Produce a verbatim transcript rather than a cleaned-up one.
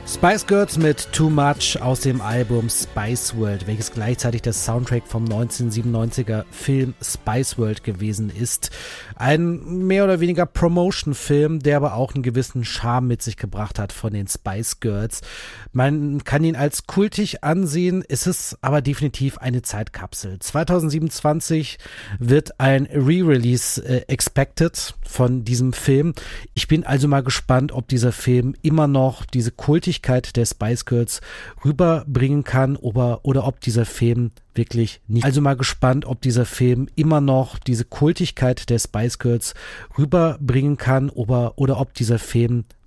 Spice Girls mit Too Much aus dem Album Spice World, welches gleichzeitig der Soundtrack vom neunzehnhundertsiebenundneunziger Film Spice World gewesen ist. Ein mehr oder weniger Promotion-Film, der aber auch einen gewissen Charme mit sich gebracht hat von den Spice Girls. Man kann ihn als kultig ansehen, ist es aber definitiv eine Zeitkapsel. zweitausendsiebenundzwanzig wird ein Re-Release äh, expected von diesem Film. Ich bin also mal gespannt, ob dieser Film immer noch diese Kultigkeit der Spice Girls rüberbringen kann oder, oder ob dieser Film wirklich nicht. Also mal gespannt, ob dieser Film immer noch diese Kultigkeit der Spice Girls rüberbringen kann oder, oder ob dieser Film